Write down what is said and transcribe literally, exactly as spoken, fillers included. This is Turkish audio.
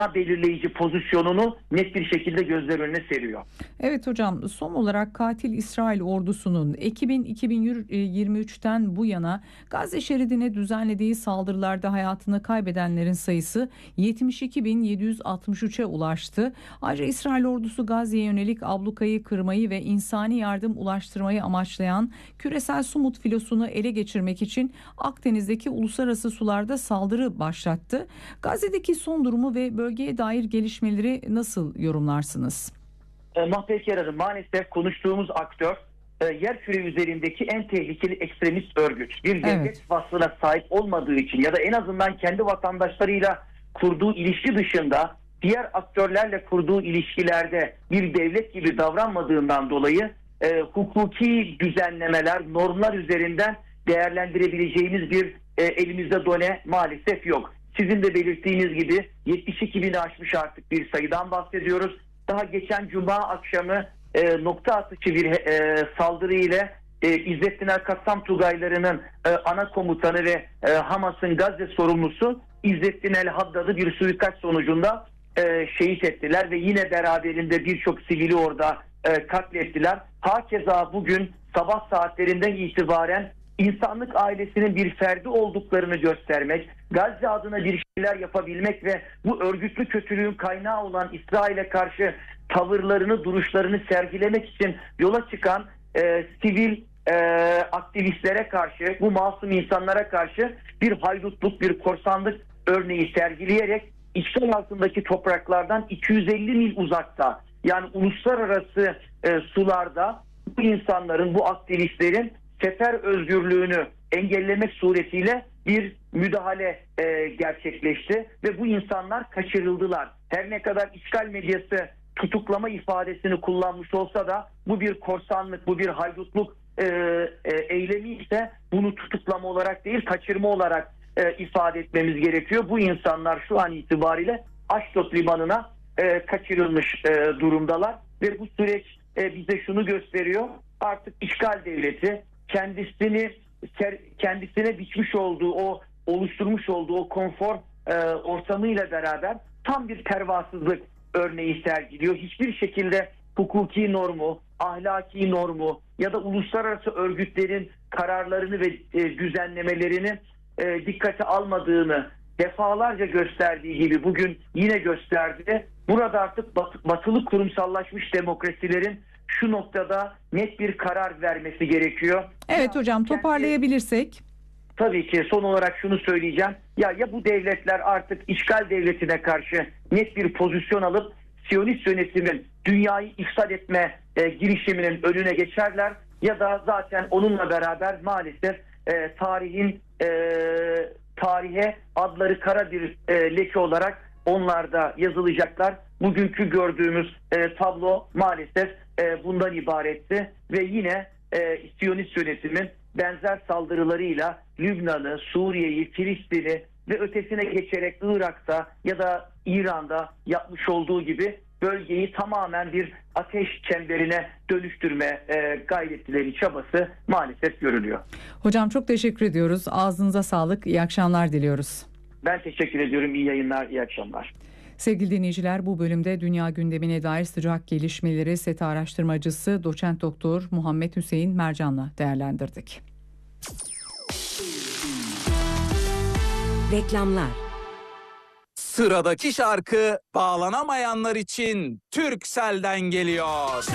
belirleyici pozisyonunu net bir şekilde gözler önüne seriyor. Evet hocam, son olarak katil İsrail ordusunun Ekim iki bin yirmi üçten bu yana Gazze şeridine düzenlediği saldırılarda hayatını kaybedenlerin sayısı yetmiş iki bin yedi yüz altmış üçe ulaştı. Ayrıca İsrail ordusu Gazze'ye yönelik ablukayı kırmayı ve insani yardım ulaştırmayı amaçlayan küresel Sumut filosunu ele geçirmek için Akdeniz'deki uluslararası sularda saldırı başlattı. Gazze'deki son durumu ve bölgeye dair gelişmeleri nasıl yorumlarsınız? E, Mahpek Hanım, maalesef konuştuğumuz aktör e, yer küre üzerindeki en tehlikeli ekstremist örgüt. Bir devlet Evet. vasfına sahip olmadığı için ya da en azından kendi vatandaşlarıyla kurduğu ilişki dışında diğer aktörlerle kurduğu ilişkilerde bir devlet gibi davranmadığından dolayı e, hukuki düzenlemeler, normlar üzerinden değerlendirebileceğimiz bir e, elimizde done maalesef yok. Sizin de belirttiğiniz gibi yetmiş iki bini aşmış artık bir sayıdan bahsediyoruz. Daha geçen cuma akşamı e, nokta atışı bir e, saldırı ile e, İzzettin El-Kassam Tugayları'nın e, ana komutanı ve e, Hamas'ın Gazze sorumlusu İzzettin El-Haddad'ı bir suikast sonucunda e, şehit ettiler ve yine beraberinde birçok sivili orada e, katlettiler. Hakeza bugün sabah saatlerinden itibaren insanlık ailesinin bir ferdi olduklarını göstermek, Gazze adına bir şeyler yapabilmek ve bu örgütlü kötülüğün kaynağı olan İsrail'e karşı tavırlarını, duruşlarını sergilemek için yola çıkan e, sivil e, aktivistlere karşı, bu masum insanlara karşı bir haydutluk, bir korsanlık örneği sergileyerek işgal altındaki topraklardan iki yüz elli mil uzakta, yani uluslararası e, sularda bu insanların, bu aktivistlerin sefer özgürlüğünü engellemek suretiyle bir müdahale e, gerçekleşti ve bu insanlar kaçırıldılar. Her ne kadar işgal medyası tutuklama ifadesini kullanmış olsa da bu bir korsanlık, bu bir haydutluk e, e, eylemi ise bunu tutuklama olarak değil, kaçırma olarak e, ifade etmemiz gerekiyor. Bu insanlar şu an itibariyle Aşdod limanına e, kaçırılmış e, durumdalar ve bu süreç e, bize şunu gösteriyor: artık işgal devleti kendisini kendisine biçmiş olduğu, o oluşturmuş olduğu o konfor e, ortamıyla beraber tam bir pervasızlık örneği sergiliyor. Hiçbir şekilde hukuki normu, ahlaki normu ya da uluslararası örgütlerin kararlarını ve e, düzenlemelerini e, dikkate almadığını defalarca gösterdiği gibi bugün yine gösterdi. Burada artık bat, batılı kurumsallaşmış demokrasilerin şu noktada net bir karar vermesi gerekiyor. Evet hocam, toparlayabilirsek. Tabii ki son olarak şunu söyleyeceğim. Ya ya bu devletler artık işgal devletine karşı net bir pozisyon alıp Siyonist yönetimin dünyayı ifsad etme e, girişiminin önüne geçerler, ya da zaten onunla beraber maalesef e, tarihin e, tarihe adları kara bir e, leke olarak onlar da yazılacaklar. Bugünkü gördüğümüz e, tablo maalesef e, bundan ibaretti ve yine e, Siyonist yönetimin benzer saldırılarıyla Lübnan'ı, Suriye'yi, Filistin'i ve ötesine geçerek Irak'ta ya da İran'da yapmış olduğu gibi bölgeyi tamamen bir ateş çemberine dönüştürme e, gayretleri, çabası maalesef görülüyor. Hocam çok teşekkür ediyoruz. Ağzınıza sağlık. İyi akşamlar diliyoruz. Ben teşekkür ediyorum. İyi yayınlar, iyi akşamlar. Sevgili dinleyiciler, bu bölümde dünya gündemine dair sıcak gelişmeleri SETA araştırmacısı doçent doktor Muhammed Hüseyin Mercan'la değerlendirdik. Reklamlar. Sıradaki şarkı bağlanamayanlar için Turkcell'den geliyor.